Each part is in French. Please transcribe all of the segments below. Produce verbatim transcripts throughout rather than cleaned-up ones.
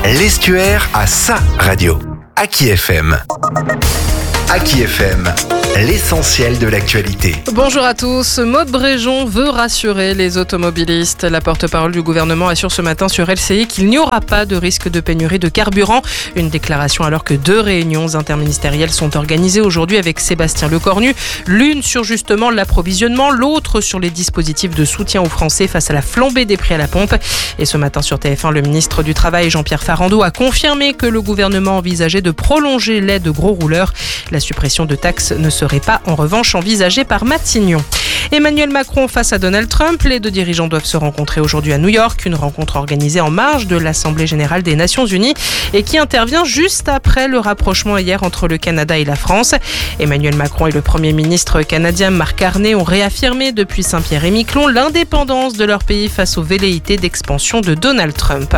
L'Estuaire a sa radio. Aki F M. Aki F M, l'essentiel de l'actualité. Bonjour à tous. Maud Bréjon veut rassurer les automobilistes. La porte-parole du gouvernement assure ce matin sur L C I qu'il n'y aura pas de risque de pénurie de carburant. Une déclaration alors que deux réunions interministérielles sont organisées aujourd'hui avec Sébastien Lecornu. L'une sur justement l'approvisionnement, l'autre sur les dispositifs de soutien aux Français face à la flambée des prix à la pompe. Et ce matin sur T F un, le ministre du Travail Jean-Pierre Farandou a confirmé que le gouvernement envisageait de prolonger l'aide aux gros rouleurs. La suppression de taxes ne serait pas en revanche envisagée par Matignon. Emmanuel Macron face à Donald Trump. Les deux dirigeants doivent se rencontrer aujourd'hui à New York. Une rencontre organisée en marge de l'Assemblée générale des Nations Unies et qui intervient juste après le rapprochement hier entre le Canada et la France. Emmanuel Macron et le Premier ministre canadien Mark Carney ont réaffirmé depuis Saint-Pierre-et-Miquelon l'indépendance de leur pays face aux velléités d'expansion de Donald Trump.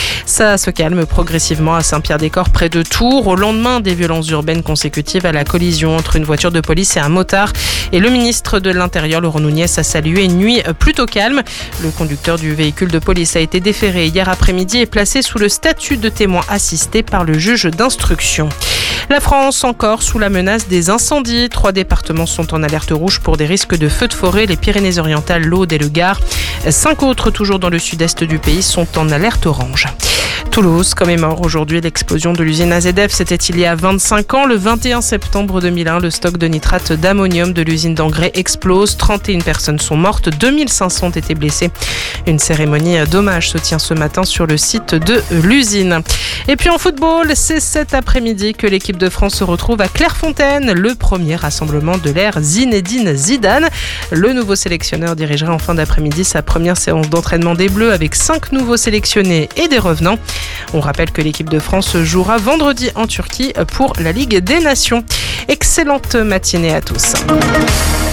Ça se calme progressivement à Saint-Pierre-des-Corps près de Tours au lendemain des violences urbaines consécutives à la collision entre une voiture de police et un motard. Et le ministre de l'Intérieur, Laurent Nunez, a salué une nuit plutôt calme. Le conducteur du véhicule de police a été déféré hier après-midi et placé sous le statut de témoin assisté par le juge d'instruction. La France encore sous la menace des incendies. Trois départements sont en alerte rouge pour des risques de feux de forêt, les Pyrénées-Orientales, l'Aude et le Gard. Cinq autres, toujours dans le sud-est du pays, sont en alerte orange. Toulouse commémore aujourd'hui l'explosion de l'usine A Z F. C'était il y a vingt-cinq ans. Le vingt et un septembre deux mille un, le stock de nitrate d'ammonium de l'usine d'engrais explose. trente et une personnes sont mortes, deux mille cinq cents ont été blessées. Une cérémonie d'hommage se tient ce matin sur le site de l'usine. Et puis en football, c'est cet après-midi que l'équipe de France se retrouve à Clairefontaine. Le premier rassemblement de l'ère Zinedine Zidane. Le nouveau sélectionneur dirigera en fin d'après-midi sa première séance d'entraînement des Bleus avec cinq nouveaux sélectionnés et des revenants. On rappelle que l'équipe de France jouera vendredi en Turquie pour la Ligue des Nations. Excellente matinée à tous.